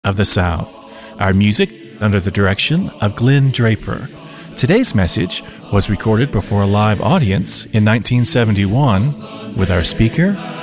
of the South. Our music under the direction of Glenn Draper. Today's message was recorded before a live audience in 1971 with our speaker,